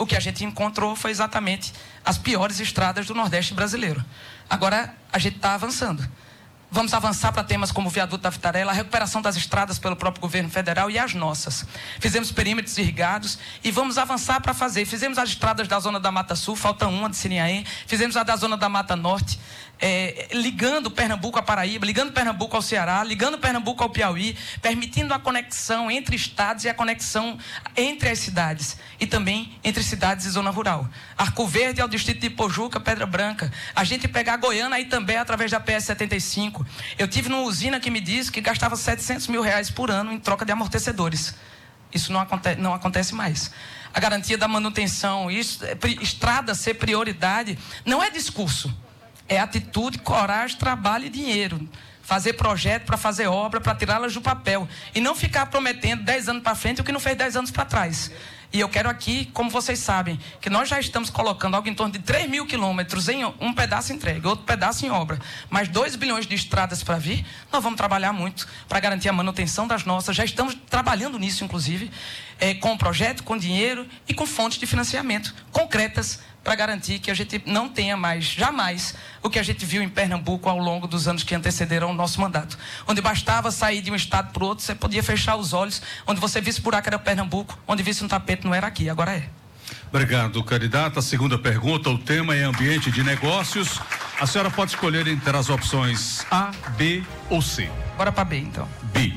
o que a gente encontrou foi exatamente as piores estradas do Nordeste brasileiro. Agora, a gente está avançando. Vamos avançar para temas como o viaduto da Vitarella, a recuperação das estradas pelo próprio governo federal e as nossas. Fizemos perímetros irrigados e vamos avançar para fazer. Fizemos as estradas da zona da Mata Sul, falta uma de Sininhaém. Fizemos a da zona da Mata Norte, ligando Pernambuco a Paraíba, ligando Pernambuco ao Ceará, ligando Pernambuco ao Piauí, permitindo a conexão entre estados e a conexão entre as cidades e também entre cidades e zona rural. Arco Verde ao distrito de Pojuca, Pedra Branca. A gente pegar Goiânia aí também através da PS-75. Eu tive numa usina que me disse que gastava R$700 mil por ano em troca de amortecedores. Isso não acontece mais. A garantia da manutenção, estrada ser prioridade, não é discurso. É atitude, coragem, trabalho e dinheiro. Fazer projeto para fazer obra, para tirá-las do papel. E não ficar prometendo 10 anos para frente o que não fez 10 anos para trás. E eu quero aqui, como vocês sabem, que nós já estamos colocando algo em torno de 3 mil quilômetros em um pedaço entregue, outro pedaço em obra. Mais 2 bilhões de estradas para vir. Nós vamos trabalhar muito para garantir a manutenção das nossas. Já estamos trabalhando nisso, inclusive, com projeto, com dinheiro e com fontes de financiamento concretas para garantir que a gente não tenha mais, jamais, o que a gente viu em Pernambuco ao longo dos anos que antecederam o nosso mandato. Onde bastava sair de um estado para o outro, você podia fechar os olhos, onde você visse buraco era Pernambuco, onde visse um tapete não era aqui, agora é. Obrigado, candidata. A segunda pergunta, o tema é ambiente de negócios. A senhora pode escolher entre as opções A, B ou C. Bora para B, então. B.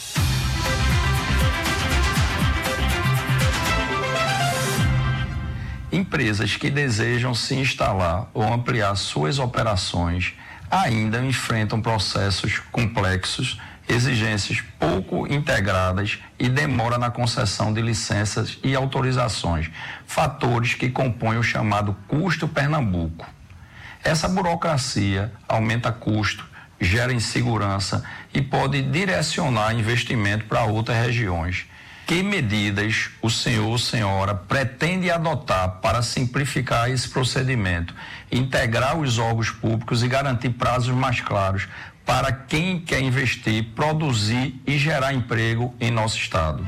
Empresas que desejam se instalar ou ampliar suas operações ainda enfrentam processos complexos, exigências pouco integradas e demora na concessão de licenças e autorizações, fatores que compõem o chamado custo Pernambuco. Essa burocracia aumenta custo, gera insegurança e pode direcionar investimento para outras regiões. Que medidas o senhor ou senhora pretende adotar para simplificar esse procedimento, integrar os órgãos públicos e garantir prazos mais claros para quem quer investir, produzir e gerar emprego em nosso estado?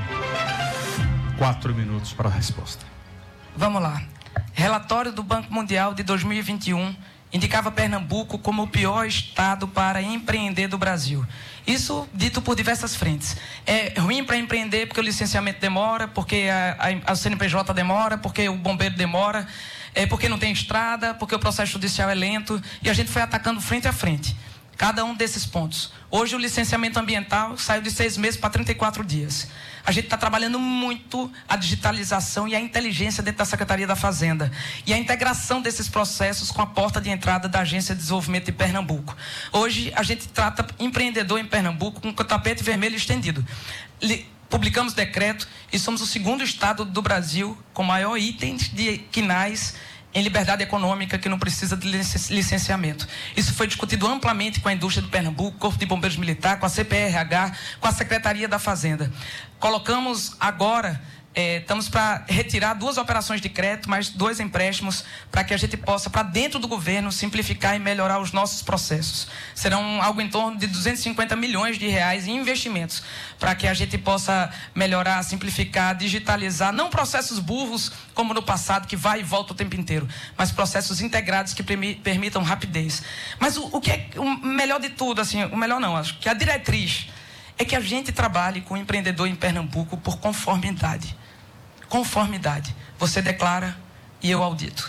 4 minutos para a resposta. Vamos lá. Relatório do Banco Mundial de 2021 indicava Pernambuco como o pior estado para empreender do Brasil. Isso dito por diversas frentes. É ruim para empreender porque o licenciamento demora, porque a CNPJ demora, porque o bombeiro demora, porque não tem estrada, porque o processo judicial é lento, e a gente foi atacando frente a frente cada um desses pontos. Hoje o licenciamento ambiental saiu de 6 meses para 34 dias. A gente está trabalhando muito a digitalização e a inteligência dentro da Secretaria da Fazenda e a integração desses processos com a porta de entrada da Agência de Desenvolvimento de Pernambuco. Hoje a gente trata empreendedor em Pernambuco com o tapete vermelho estendido. Publicamos decreto e somos o 2º estado do Brasil com maior item de quinais em liberdade econômica, que não precisa de licenciamento. Isso foi discutido amplamente com a indústria de Pernambuco, Corpo de Bombeiros Militar, com a CPRH, com a Secretaria da Fazenda. Colocamos agora, estamos para retirar 2 operações de crédito, mais 2 empréstimos, para que a gente possa, para dentro do governo, simplificar e melhorar os nossos processos. Serão algo em torno de 250 milhões de reais em investimentos, para que a gente possa melhorar, simplificar, digitalizar, não processos burros, como no passado, que vai e volta o tempo inteiro, mas processos integrados que permitam rapidez. Mas o que é o melhor de tudo, assim, o melhor não, acho que a diretriz é que a gente trabalhe com o empreendedor em Pernambuco por conformidade. Conformidade. Você declara e eu audito.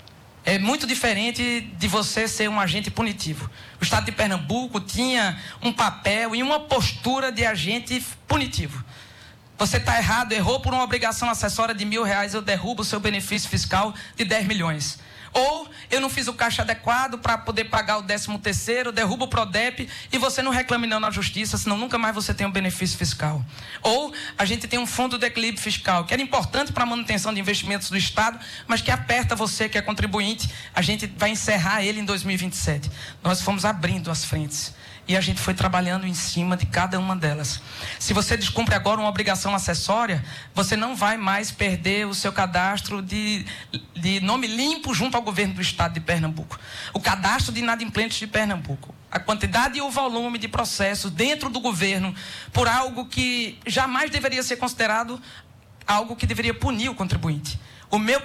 É muito diferente de você ser um agente punitivo. O estado de Pernambuco tinha um papel e uma postura de agente punitivo. Você está errado, errou por uma obrigação acessória de R$1.000, eu derrubo o seu benefício fiscal de 10 milhões. Ou eu não fiz o caixa adequado para poder pagar o 13º, derrubo o Prodep e você não reclame não na justiça, senão nunca mais você tem um benefício fiscal. Ou a gente tem um fundo de equilíbrio fiscal, que era importante para a manutenção de investimentos do Estado, mas que aperta você, que é contribuinte, a gente vai encerrar ele em 2027. Nós fomos abrindo as frentes. E a gente foi trabalhando em cima de cada uma delas. Se você descumpre agora uma obrigação acessória, você não vai mais perder o seu cadastro de nome limpo junto ao governo do estado de Pernambuco. O cadastro de inadimplentes de Pernambuco. A quantidade e o volume de processos dentro do governo por algo que jamais deveria ser considerado algo que deveria punir o contribuinte. O meu